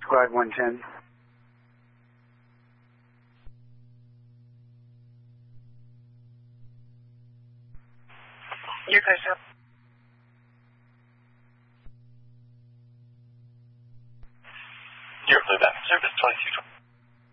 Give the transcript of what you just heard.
Squad 110. You guys up? You're Blue Back Service 2220.